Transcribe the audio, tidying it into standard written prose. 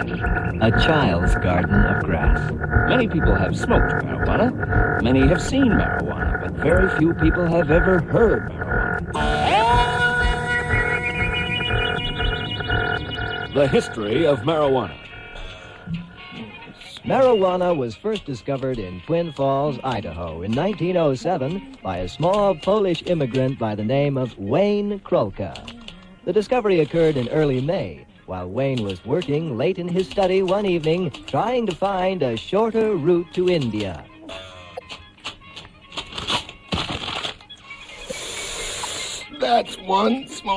A child's garden of grass. Many people have smoked marijuana. Many have seen marijuana, but very few people have ever heard marijuana. The history of marijuana. Marijuana was first discovered in Twin Falls, Idaho in 1907 by a small Polish immigrant by the name of Wayne Krolka. The discovery occurred in early May, while Wayne was working late in his study one evening trying to find a shorter route to India. That's one small